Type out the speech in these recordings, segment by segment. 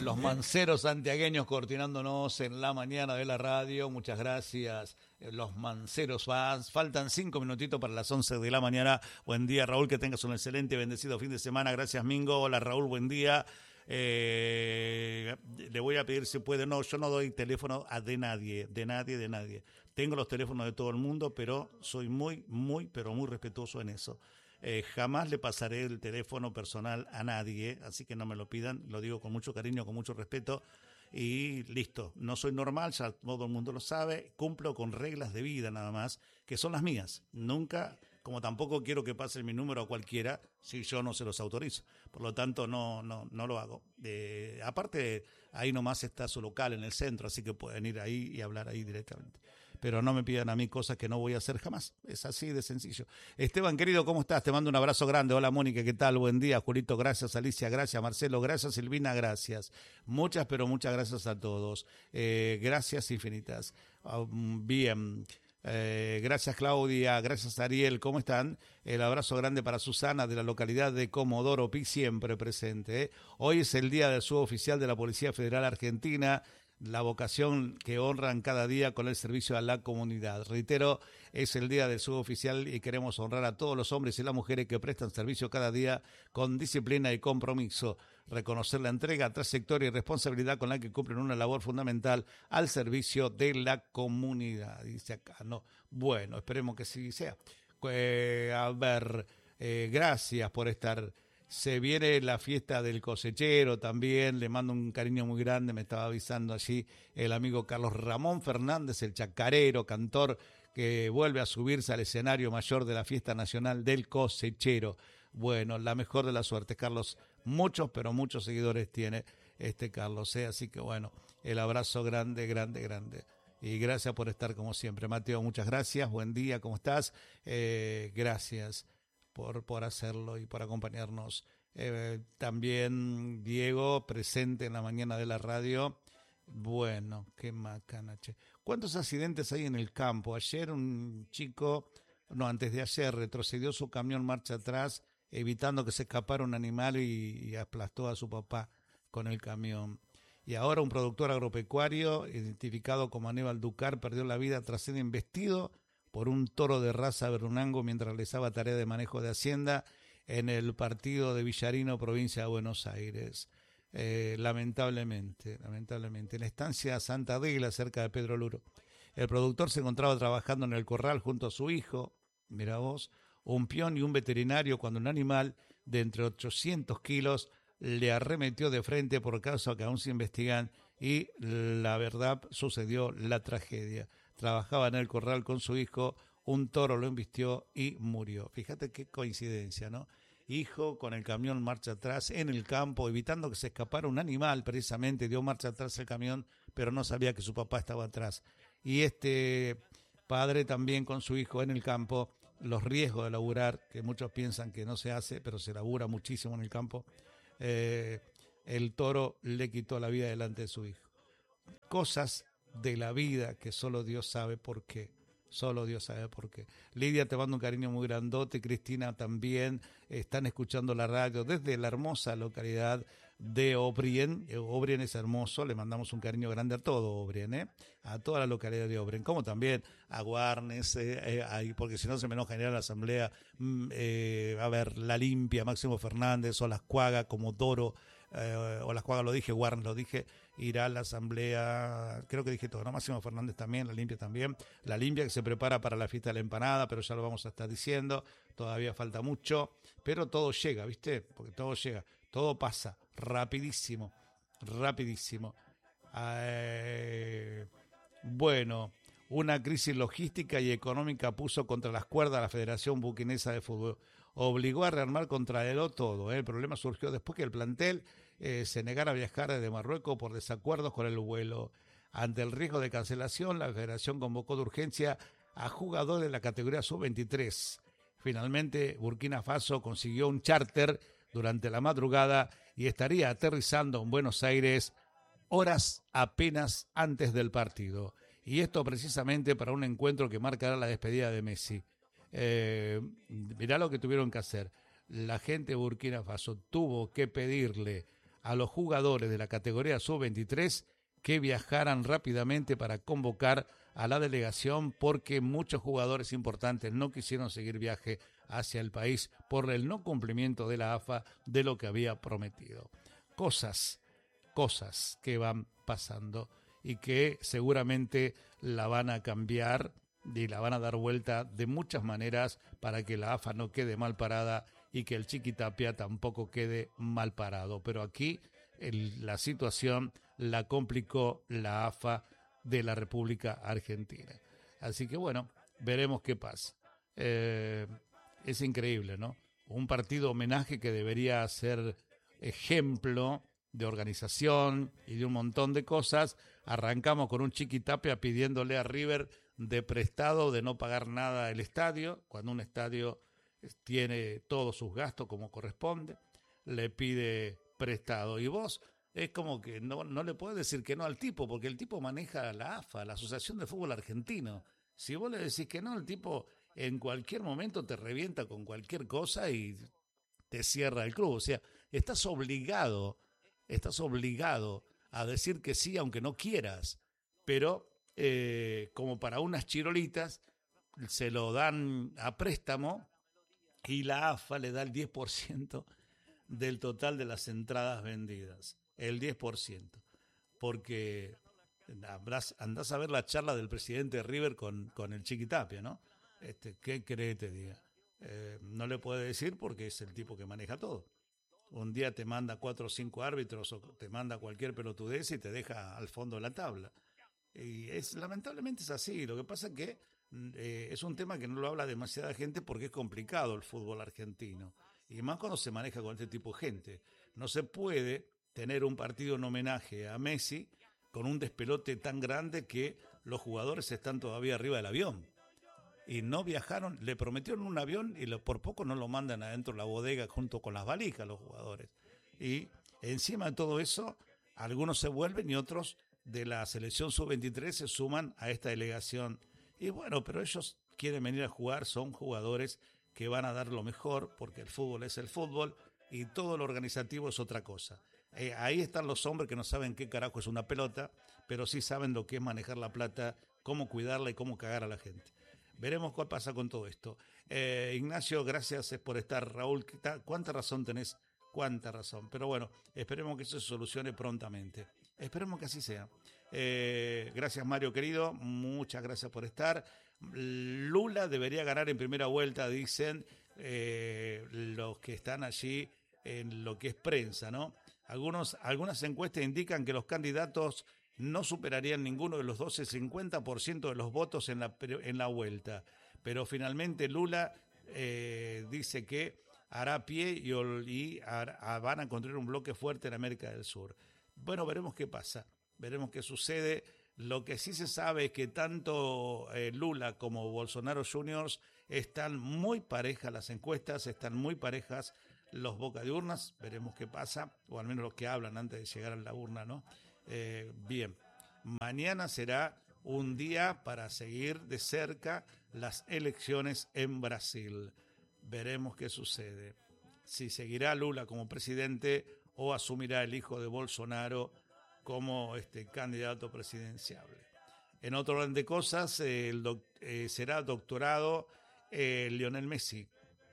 Los manceros santiagueños coordinándonos en la mañana de la radio. Muchas gracias. Los manceros fans. Faltan 5 minutitos para las 11 de la mañana. Buen día, Raúl. Que tengas un excelente, bendecido fin de semana. Gracias, Mingo. Hola, Raúl. Buen día. Le voy a pedir si puede. No, yo no doy teléfono de nadie. Tengo los teléfonos de todo el mundo, pero soy pero muy respetuoso en eso. Jamás le pasaré el teléfono personal a nadie, así que no me lo pidan, lo digo con mucho cariño, con mucho respeto y listo. No soy normal, ya todo el mundo lo sabe, cumplo con reglas de vida nada más, que son las mías. Nunca, como tampoco quiero que pase mi número a cualquiera si yo no se los autorizo. Por lo tanto, no lo hago. Aparte, ahí nomás está su local en el centro, así que pueden ir ahí y hablar ahí directamente. Pero no me pidan a mí cosas que no voy a hacer jamás. Es así de sencillo. Esteban, querido, ¿cómo estás? Te mando un abrazo grande. Hola, Mónica, ¿qué tal? Buen día. Julito, gracias. Alicia, gracias. Marcelo, gracias. Silvina, gracias. Muchas, pero muchas gracias a todos. Gracias infinitas. Bien. Gracias, Claudia. Gracias, Ariel. ¿Cómo están? El abrazo grande para Susana de la localidad de Comodoro Pi, siempre presente. Hoy es el día del suboficial de la Policía Federal Argentina. La vocación que honran cada día con el servicio a la comunidad. Reitero, es el día del suboficial y queremos honrar a todos los hombres y las mujeres que prestan servicio cada día con disciplina y compromiso. Reconocer la entrega, trayectoria y responsabilidad con la que cumplen una labor fundamental al servicio de la comunidad. Dice acá, ¿no? Bueno, esperemos que sí sea. Gracias por estar. Se viene la fiesta del cosechero también, le mando un cariño muy grande, me estaba avisando allí el amigo Carlos Ramón Fernández, el chacarero, cantor, que vuelve a subirse al escenario mayor de la fiesta nacional del cosechero. Bueno, la mejor de las suertes, Carlos. Muchos, pero muchos seguidores tiene Carlos, así que bueno, el abrazo grande. Y gracias por estar como siempre. Mateo, muchas gracias, buen día, ¿cómo estás? Gracias por hacerlo y por acompañarnos. También Diego, presente en la mañana de la radio. Bueno, qué macana, che. ¿Cuántos accidentes hay en el campo? Ayer antes de ayer, retrocedió su camión marcha atrás, evitando que se escapara un animal y aplastó a su papá con el camión. Y ahora un productor agropecuario, identificado como Aníbal Ducar, perdió la vida tras ser embestido por un toro de raza Brunango mientras realizaba tarea de manejo de hacienda en el partido de Villarino, provincia de Buenos Aires. Lamentablemente, en la estancia Santa Adela, cerca de Pedro Luro. El productor se encontraba trabajando en el corral junto a su hijo, mira vos, un peón y un veterinario, cuando un animal de entre 800 kilos le arremetió de frente, por caso que aún se investigan, y la verdad sucedió la tragedia. Trabajaba en el corral con su hijo, un toro lo embistió y murió. Fíjate qué coincidencia, ¿no? Hijo con el camión marcha atrás en el campo, evitando que se escapara un animal, precisamente dio marcha atrás el camión, pero no sabía que su papá estaba atrás. Y padre también con su hijo en el campo, los riesgos de laburar, que muchos piensan que no se hace, pero se labura muchísimo en el campo. El toro le quitó la vida delante de su hijo. Cosas de la vida que solo Dios sabe por qué. Lidia, te mando un cariño muy grandote. Cristina también. Están escuchando la radio desde la hermosa localidad de Obrien. Obrien es hermoso. Le mandamos un cariño grande a todo Obrien, a toda la localidad de Obrien, como también a Guarnes, porque si no se me enoja en la asamblea. La Limpia, Máximo Fernández, Olascuaga, Comodoro. Olascuaga lo dije, Guarnes lo dije. Irá a la asamblea, creo que dije todo, ¿no? Máximo Fernández también, la Limpia también. La Limpia que se prepara para la fiesta de la empanada, pero ya lo vamos a estar diciendo. Todavía falta mucho, pero todo llega, ¿viste? Porque todo llega, todo pasa, rapidísimo. Bueno, una crisis logística y económica puso contra las cuerdas a la Federación Buquinesa de Fútbol. Obligó a rearmar contra él todo. El problema surgió después que el plantel se negara a viajar desde Marruecos por desacuerdos con el vuelo. Ante el riesgo de cancelación, la Federación convocó de urgencia a jugadores de la categoría sub-23. Finalmente, Burkina Faso consiguió un charter durante la madrugada y estaría aterrizando en Buenos Aires horas apenas antes del partido. Y esto precisamente para un encuentro que marcará la despedida de Messi. Mirá lo que tuvieron que hacer. La gente de Burkina Faso tuvo que pedirle a los jugadores de la categoría sub-23 que viajaran rápidamente para convocar a la delegación porque muchos jugadores importantes no quisieron seguir viaje hacia el país por el no cumplimiento de la AFA de lo que había prometido. Cosas que van pasando y que seguramente la van a cambiar y la van a dar vuelta de muchas maneras para que la AFA no quede mal parada y que el Chiquitapia tampoco quede mal parado. Pero aquí la situación la complicó la AFA de la República Argentina. Así que bueno, veremos qué pasa. Es increíble, ¿no? Un partido homenaje que debería ser ejemplo de organización y de un montón de cosas. Arrancamos con un Chiquitapia pidiéndole a River de prestado, de no pagar nada el estadio, cuando un estadio tiene todos sus gastos como corresponde, le pide prestado. Y vos es como que no le podés decir que no al tipo, porque el tipo maneja la AFA, la Asociación de Fútbol Argentino. Si vos le decís que no, el tipo en cualquier momento te revienta con cualquier cosa y te cierra el club. O sea, estás obligado a decir que sí aunque no quieras, pero como para unas chirolitas se lo dan a préstamo y la AFA le da el 10% del total de las entradas vendidas, el 10%, porque andás a ver la charla del presidente de River con el Chiquitapia, ¿no? ¿Qué querés que te diga? No le puede decir porque es el tipo que maneja todo. Un día te manda 4 o 5 árbitros o te manda cualquier pelotudez y te deja al fondo de la tabla. Y lamentablemente es así. Lo que pasa es que es un tema que no lo habla demasiada gente porque es complicado el fútbol argentino. Y más cuando se maneja con este tipo de gente. No se puede tener un partido en homenaje a Messi con un despelote tan grande que los jugadores están todavía arriba del avión. Y no viajaron, le prometieron un avión y por poco no lo mandan adentro de la bodega junto con las valijas los jugadores. Y encima de todo eso, algunos se vuelven y otros de la selección sub-23 se suman a esta delegación. Y bueno, pero ellos quieren venir a jugar, son jugadores que van a dar lo mejor, porque el fútbol es el fútbol y todo lo organizativo es otra cosa. Ahí están los hombres que no saben qué carajo es una pelota, pero sí saben lo que es manejar la plata, cómo cuidarla y cómo cagar a la gente. Veremos cuál pasa con todo esto. Ignacio, gracias por estar. Raúl, ¿cuánta razón tenés? ¿Cuánta razón? Pero bueno, esperemos que eso se solucione prontamente. Esperemos que así sea. Gracias, Mario, querido. Muchas gracias por estar. Lula debería ganar en primera vuelta, dicen los que están allí en lo que es prensa, ¿no? Algunas encuestas indican que los candidatos no superarían ninguno de los 50% de los votos en la vuelta. Pero finalmente Lula dice que hará pie y van a construir un bloque fuerte en América del Sur. Bueno, veremos qué pasa, veremos qué sucede. Lo que sí se sabe es que tanto Lula como Bolsonaro Juniors están muy parejas las encuestas, están muy parejas los boca de urnas. Veremos qué pasa, o al menos los que hablan antes de llegar a la urna, ¿no? Bien, mañana será un día para seguir de cerca las elecciones en Brasil. Veremos qué sucede. Si seguirá Lula como presidente o asumirá el hijo de Bolsonaro como candidato presidencial. En otro orden de cosas, será doctorado Lionel Messi.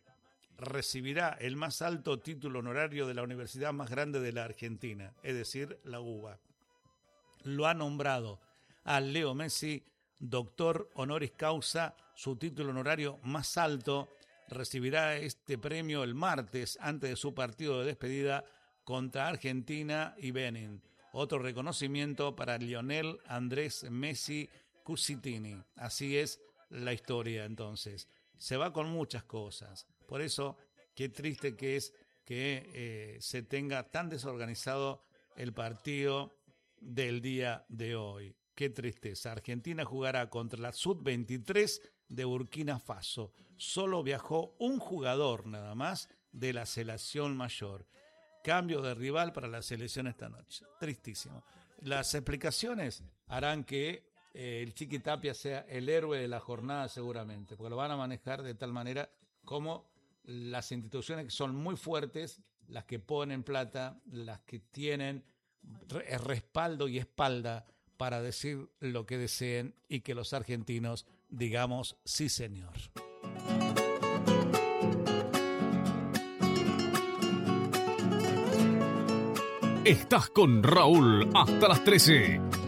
Recibirá el más alto título honorario de la universidad más grande de la Argentina, es decir, la UBA. Lo ha nombrado a Leo Messi doctor honoris causa, su título honorario más alto. Recibirá este premio el martes antes de su partido de despedida contra Argentina y Benin. Otro reconocimiento para Lionel Andrés Messi Cusitini. Así es la historia entonces. Se va con muchas cosas. Por eso, qué triste que es que se tenga tan desorganizado el partido del día de hoy. Qué tristeza. Argentina jugará contra la Sub-23 de Burkina Faso. Solo viajó un jugador nada más de la selección mayor. Cambio de rival para la selección esta noche. Tristísimo. Las explicaciones harán que el Chiquitapia sea el héroe de la jornada seguramente, porque lo van a manejar de tal manera como las instituciones que son muy fuertes las que ponen plata, las que tienen respaldo y espalda para decir lo que deseen y que los argentinos digamos sí, señor. Estás con Raúl hasta las 13.